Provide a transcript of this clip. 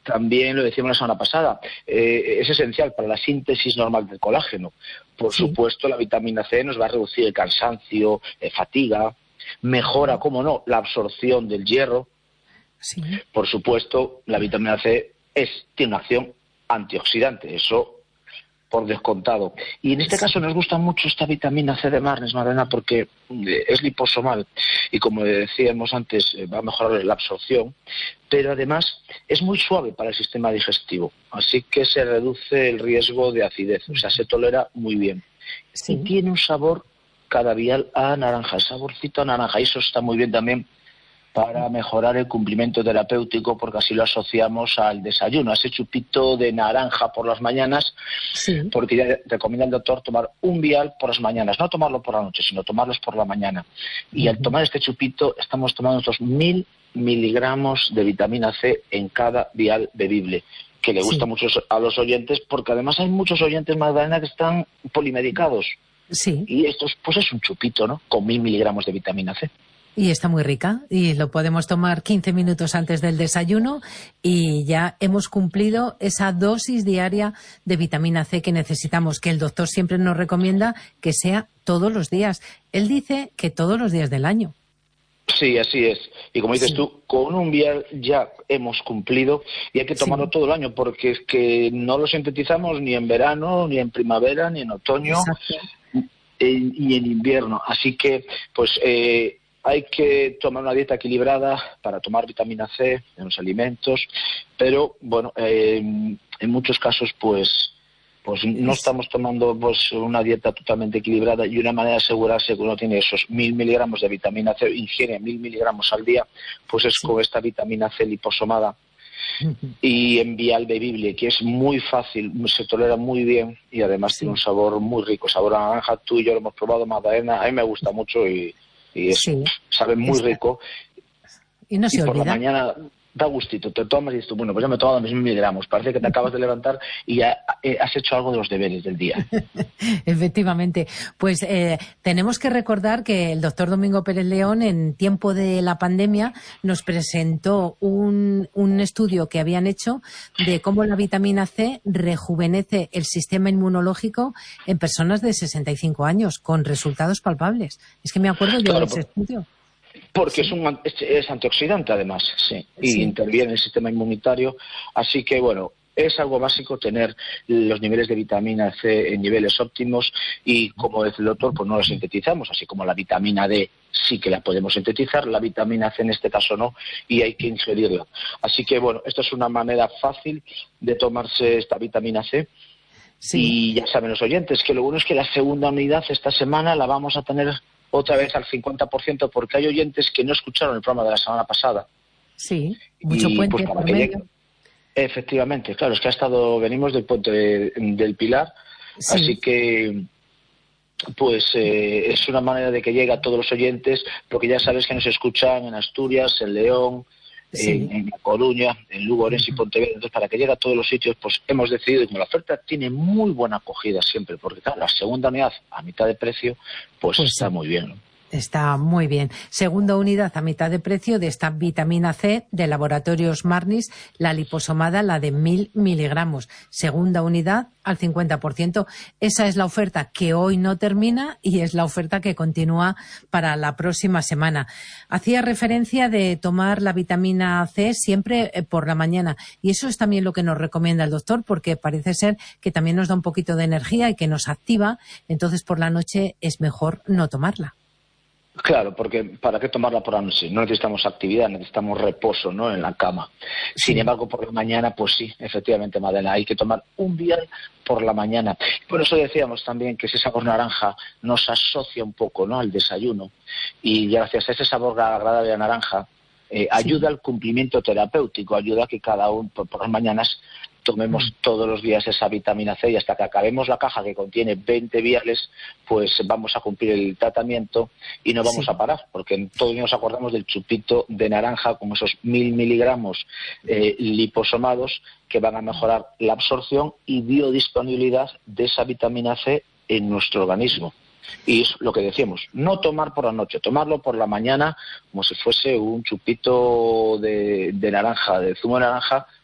también lo decíamos la semana pasada, es esencial para la síntesis normal del colágeno. Por supuesto, la vitamina C nos va a reducir el cansancio, fatiga, mejora, cómo no, la absorción del hierro. Sí. Por supuesto, la vitamina C tiene una acción antioxidante, eso por descontado. Y en este caso nos gusta mucho esta vitamina C de Marnes, Madalena, porque es liposomal y, como decíamos antes, va a mejorar la absorción, pero además es muy suave para el sistema digestivo, así que se reduce el riesgo de acidez, o sea, se tolera muy bien. Sí. Y tiene un sabor cada vial a naranja, saborcito a naranja, y eso está muy bien también para mejorar el cumplimiento terapéutico, porque así lo asociamos al desayuno, a ese chupito de naranja por las mañanas, porque ya recomienda el doctor tomar un vial por las mañanas, no tomarlo por la noche, sino tomarlos por la mañana. Y al tomar este chupito estamos tomando estos 1000 miligramos de vitamina C en cada vial bebible, que le gusta mucho a los oyentes, porque además hay muchos oyentes, Magdalena, que están polimedicados. Sí. Y esto pues es un chupito, ¿no?, con 1000 miligramos de vitamina C. Y está muy rica y lo podemos tomar 15 minutos antes del desayuno y ya hemos cumplido esa dosis diaria de vitamina C que necesitamos, que el doctor siempre nos recomienda que sea todos los días. Él dice que todos los días del año. Sí, así es. Y como dices tú, con un vial ya hemos cumplido y hay que tomarlo todo el año, porque es que no lo sintetizamos ni en verano, ni en primavera, ni en otoño, ni en invierno. Así que, pues, hay que tomar una dieta equilibrada para tomar vitamina C en los alimentos, pero, bueno, en muchos casos, pues no estamos tomando pues una dieta totalmente equilibrada, y una manera de asegurarse que uno tiene esos 1000 miligramos de vitamina C, ingiere 1000 miligramos al día, pues es con esta vitamina C liposomada y en vial bebible, que es muy fácil, se tolera muy bien y además tiene un sabor muy rico, sabor a naranja. Tú y yo lo hemos probado, Magdalena, a mí me gusta mucho y sabe muy rico. Y no se por olvida. La mañana da gustito, te tomas y dices tú, bueno, pues ya me he tomado mis 1000 miligramos, parece que te acabas de levantar y ya has hecho algo de los deberes del día. Efectivamente. Pues tenemos que recordar que el doctor Domingo Pérez León, en tiempo de la pandemia, nos presentó un estudio que habían hecho de cómo la vitamina C rejuvenece el sistema inmunológico en personas de 65 años, con resultados palpables. Es que me acuerdo yo de ese estudio. Porque es antioxidante, además, y interviene en el sistema inmunitario. Así que, bueno, es algo básico tener los niveles de vitamina C en niveles óptimos y, como dice el doctor, pues no los sintetizamos, así como la vitamina D sí que la podemos sintetizar, la vitamina C en este caso no, y hay que ingerirla. Así que, bueno, esta es una manera fácil de tomarse esta vitamina C. Y ya saben los oyentes que lo bueno es que la segunda unidad esta semana la vamos a tener otra vez al 50%, porque hay oyentes que no escucharon el programa de la semana pasada. Sí, mucho puente pues por medio. Efectivamente, claro, es que venimos del puente del Pilar, así que pues es una manera de que llegue a todos los oyentes, porque ya sabes que nos escuchan en Asturias, en León, en La Coruña, en Lugo, Orense y Pontevedra. Entonces, para que llegue a todos los sitios, pues hemos decidido, y como la oferta tiene muy buena acogida siempre, porque claro, la segunda unidad a mitad de precio, pues está muy bien, ¿no? Está muy bien. Segunda unidad a mitad de precio de esta vitamina C de Laboratorios Marnis, la liposomada, la de 1000 miligramos. Segunda unidad al 50%. Esa es la oferta que hoy no termina y es la oferta que continúa para la próxima semana. Hacía referencia de tomar la vitamina C siempre por la mañana, y eso es también lo que nos recomienda el doctor, porque parece ser que también nos da un poquito de energía y que nos activa. Entonces, por la noche es mejor no tomarla. Claro, porque ¿para qué tomarla por la noche? No necesitamos actividad, necesitamos reposo, ¿no?, en la cama. Sin embargo, por la mañana, pues sí, efectivamente, Madela, hay que tomar un vial por la mañana. Por eso decíamos también que ese sabor naranja nos asocia un poco, ¿no?, al desayuno, y gracias a ese sabor agradable a naranja ayuda al cumplimiento terapéutico, ayuda a que cada uno por las mañanas tomemos todos los días esa vitamina C, y hasta que acabemos la caja, que contiene 20 viales, pues vamos a cumplir el tratamiento y no vamos a parar, porque todos nos acordamos del chupito de naranja con esos 1000 miligramos liposomados que van a mejorar la absorción y biodisponibilidad de esa vitamina C en nuestro organismo. Y es lo que decíamos, no tomar por la noche, tomarlo por la mañana como si fuese un chupito de naranja, de zumo de naranja,